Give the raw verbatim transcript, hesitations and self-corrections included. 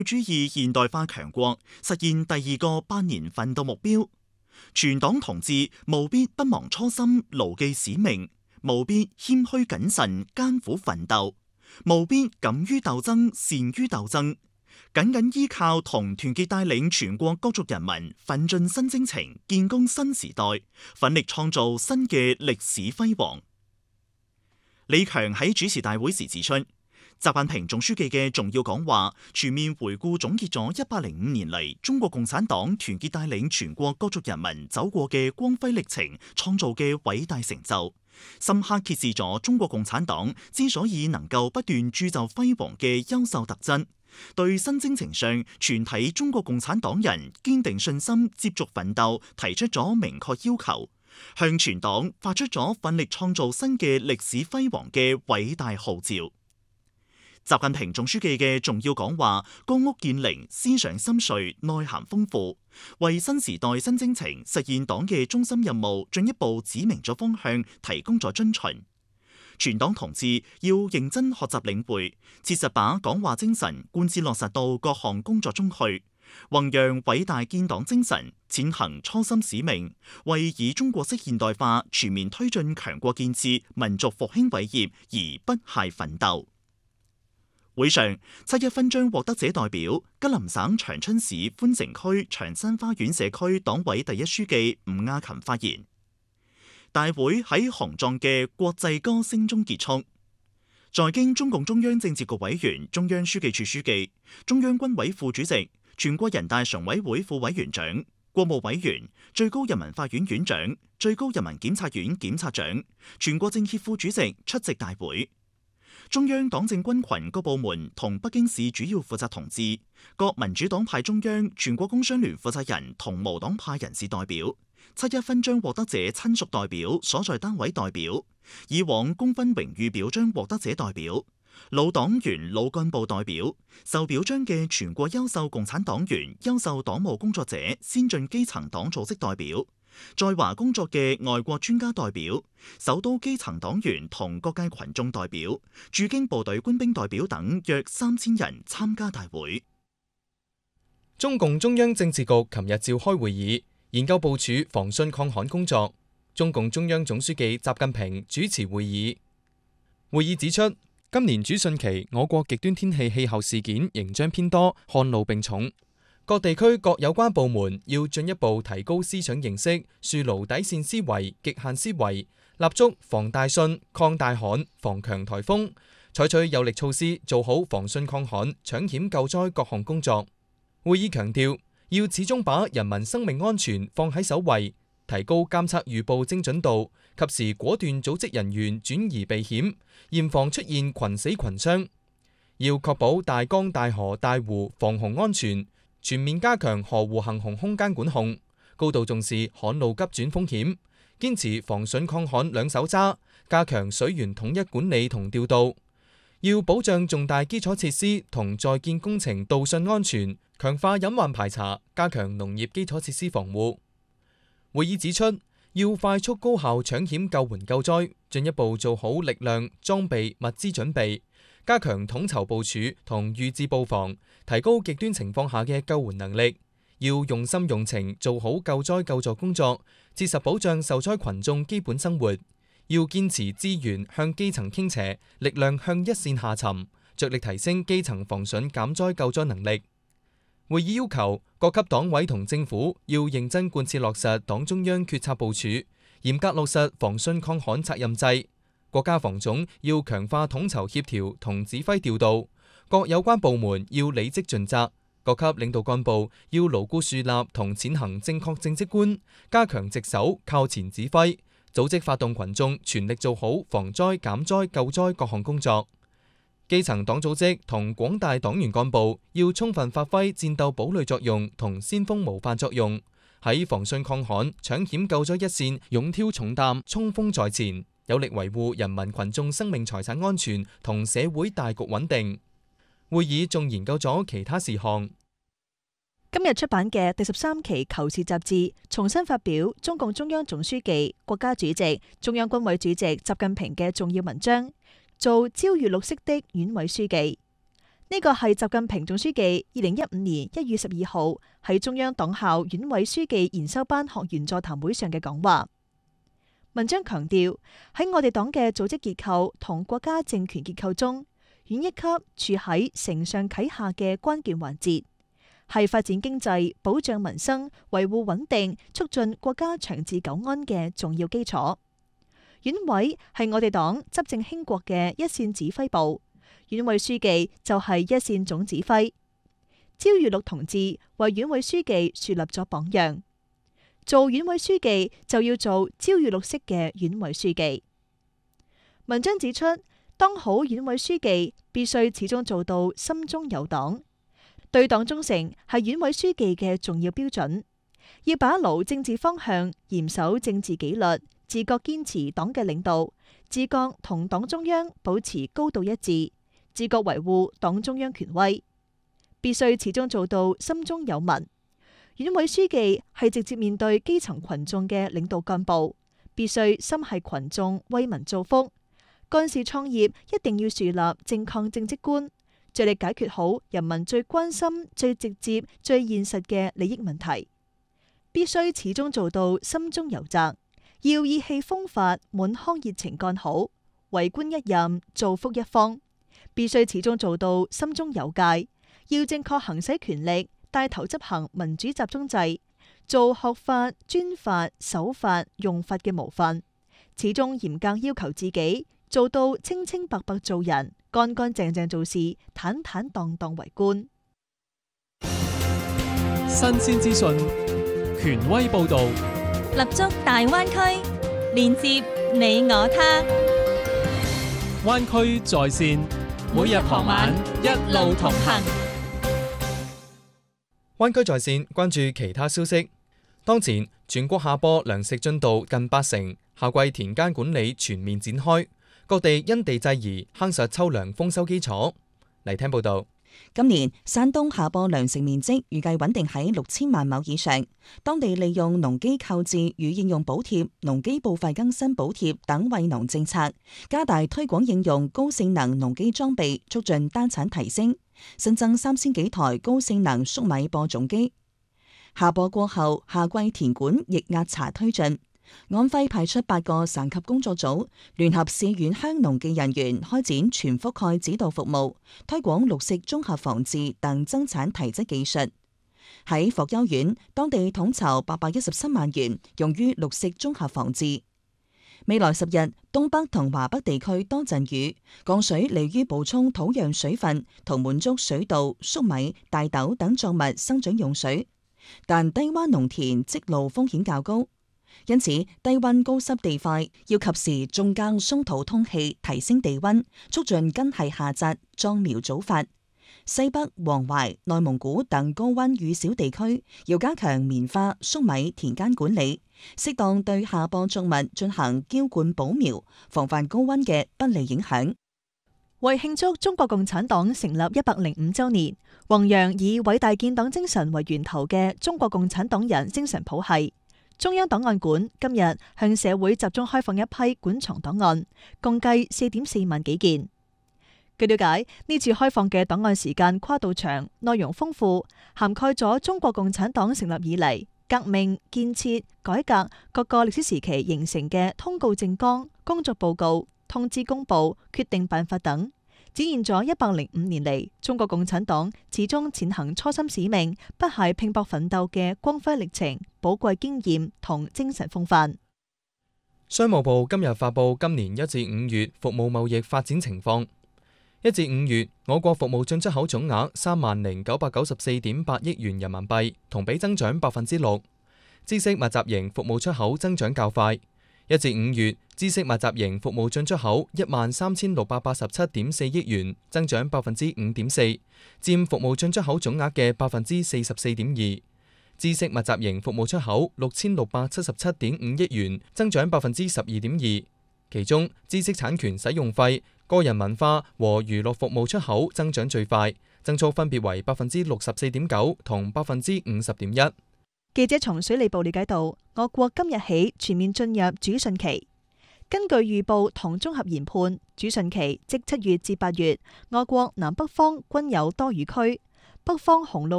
主義現代化強國，實現第二個百年奮鬥目標。全黨同志務必不忘初心，牢記使命，務必謙虛謹慎，艱苦奮鬥，務必敢於鬥爭，善於鬥爭，緊緊依靠同團結帶領全國各族人民奮進新征程，建功新時代，奮力創造新嘅歷史輝煌。李強喺主持大會時指出，習近平總書記嘅重要講話全面回顧總結咗一百零五年嚟中國共產黨團結帶領全國各族人民走過嘅光輝歷程，創造嘅偉大成就，深刻揭示咗中國共產黨之所以能夠不斷鑄就輝煌嘅優秀特質，對新征程上全體中國共產黨人堅定信心、接續奮鬥提出咗明確要求，向全黨發出咗奮力創造新嘅歷史輝煌嘅偉大號召。習近平總書記嘅重要講話，歌屋建翎，思想深邃，內涵豐富，為新時代新征程實現黨嘅中心任務進一步指明咗方向，提供咗遵循。全黨同志要認真學習領會，切實把講話精神貫徹落實到各項工作中去，弘揚偉大建黨精神，踐行初心使命，為以中國式現代化全面推進強國建設、民族復興偉業而不懈奮鬥。會上，七一勳章獲得者代表吉林省長春市寬城區長山花園社區黨委第一書記吳亞琴發言。大會喺雄壯嘅國際歌聲中結束。在京中共中央政治局委員、中央書記處書記、中央軍委副主席、全國人大常委會副委員長、國務委員、最高人民法院院長、最高人民檢察院檢察長、全國政協副主席出席大會。中央黨政軍群各部門同北京市主要負責同志、各民主黨派中央、全國工商聯負責人同無黨派人士代表、七一勳章獲得者親屬代表、所在單位代表、以往功勳榮譽表彰獲得者代表、老黨員、老幹部代表、受表彰嘅全國優秀共產黨員、優秀黨務工作者、先進基層黨組織代表、在華工作嘅外國專家代表、首都基層黨員同各界群眾代表、駐京部隊官兵代表等約三千人參加大會。 中共中央政治局琴日召開會議，研究部署防汛抗旱工作。中共中央總書記習近平主持會議。會議指出，今年主汛期，我國極端天氣氣候事件仍將偏多，旱澇並重。各地區各有關部門要進一步提高思想認識，樹牢底線思維、極限思維，立足防大汛、抗大旱、防強颱風，採取有力措施，做好防汛抗旱、搶險救災各項工作。會議強調，要始終把人民生命安全放喺首位，提高監測預報精準度，及時果斷組織人員轉移避險，嚴防出現群死群傷。要確保大江大河大湖防洪安全，全面加強河湖行洪空間管控，高度重視旱澇急轉風險，堅持防汛抗旱兩手揸，加強水源統一管理同調度。要保障重大基礎設施同在建工程導汛安全，強化隱患排查，加強農業基礎設施防護。會議指出，要快速高效搶險救援救災，進一步做好力量、裝備、物資準備，加強統籌部署同預置布防，提高極端情況下嘅救援能力。要用心用情做好救災救助工作，切實保障受災群眾基本生活。要堅持資源向基層傾斜，力量向一線下沉，着力提升基層防汛減災救災能力。會議要求各級黨委同政府要認真貫徹落實黨中央決策部署，嚴格落實防汛抗旱責任制。國家防總要強化統籌協調同指揮調度，各有關部門要履職盡責，各級領導幹部要牢固樹立同踐行正確政績觀，加強值守靠前指揮，組織發動群眾全力做好防災減災救災各項工作。基層黨組織同廣大黨員幹部要充分發揮戰鬥堡壘作用同先鋒模範作用，喺防汛抗旱、搶險救災一線勇挑重擔，衝鋒在前，有力維護人民群眾生命財產安全同社會大局穩定。會議仲研究咗其他事項。 今日出版嘅第十三期《求是》雜誌重新發表中共中央總書記、國家主席、中央軍委主席習近平嘅重要文章，做朝遇綠色的縣委書記。 呢個係習近平總書記二零一五年一月十二號喺中央黨校院委書記研修班學員座談會上嘅講話。文章強調，喺我哋黨嘅組織結構同國家政權結構中，縣一級處喺承上啟下嘅關鍵環節，係發展經濟、保障民生、維護穩定、促進國家長治久安嘅重要基礎。院委係我哋黨執政興國嘅一線指揮部。院委書記就係一線總指揮，焦裕祿同志為院委書記樹立咗榜樣。做院委書記就要做焦裕祿式嘅院委書記。文章指出，當好院委書記必須始終做到心中有黨，對黨忠誠係院委書記嘅重要標準。要把牢政治方向，嚴守政治紀律，自覺堅持黨嘅領導，自覺同黨中央保持高度一致。自覺維護黨中央權威，必須始終做到心中有民。院委書記係直接面對基層群眾嘅領導幹部，必須心繫群眾，為民造福。幹事創業一定要樹立正抗政績觀，着力解決好人民最關心、最直接、最現實嘅利益問題。必須始終做到心中有責，要意氣風發、滿腔熱情幹好，為官一任，造福一方。必須始終做到心中有戒，要正確行使權力，帶頭執行民主集中制，做學法、專法、守法、用法嘅模範。始終嚴格要求自己，做到清清白白做人，乾乾淨淨做事，坦坦蕩蕩為官。 新鮮資訊，權威報道， 立足大灣區，連接你我他。 灣區在線，每日傍晚一路同行。 灣區在線關注其他消息。當前全國下播糧食進度近八成，夏季田間管理全面展開，各地因地制宜夯實秋糧豐收基礎。嚟聽報道。 今年山東下播糧食面積預計穩定喺六千萬畝以上，當地利用農機購置與應用補貼、農機報廢更新補貼等惠農政策，加大推廣應用高性能農機裝備，促進單產提升，新增三千幾台高性能粟米播種機。下播過後，夏季田管亦壓茶推進。安徽派出八個省級工作組，聯合市縣鄉農技人員開展全覆蓋指導服務，推廣綠色綜合防治等增產提質技術。喺霍邱縣，當地統籌八百一十三萬元用於綠色綜合防治。未來十日，東北同華北地區多陣雨，降水利於補充土壤水分同滿足水稻、粟米、大豆等作物生長用水，但低窪農田積澇風險較高。因此，低溫高濕地塊要及時種耕鬆土通氣，提升地溫，促進根系下扎、壯苗早發。西北、黃淮、內蒙古等高溫雨少地區要加強棉花、粟米田間管理，適當對下播作物進行澆灌保苗，防範高溫嘅不利影響。 為慶祝中國共產黨成立一百零五週年，弘揚以偉大建黨精神為源頭嘅中國共產黨人精神譜系。中央檔案館今日向社會集中開放一批館藏檔案，共計四點四萬幾件。據了解，呢次開放嘅檔案時間跨度長，內容豐富，涵蓋咗中國共產黨成立以嚟革命、建設、改革各個歷史時期形成嘅通告政綱、工作報告、通知公報、決定辦法等，展現咗一百零五年嚟中國共產黨始終踐行初心使命、不懈拼搏奮鬥嘅光輝歷程、寶貴經驗同精神風範。 商務部今日發布今年一至五月服務貿易發展情況。一至五月，我國服務進出口總額三萬零九百九十四點八億元人民幣，同比增長百分之六。知識密集型服務出口增長較快。一至五月，知識密集型服務進出口一萬三千六百八十七點四億元，增長百分之五點四，佔服務進出口總額嘅百分之四十四點二。知識密集型服務出口六千六百七十七點五億元，增長百分之十二點二。其中，知識產權使用費、個人文化和娛樂服務出口增長最快，增速分別為百分之六十四點九同百分之五十點一。 記者從水利部了解到，我國今日起全面進入主汛期。 根據預報同綜合研判，主汛期即七月至八月，我國南北方均有多雨區，北方洪澇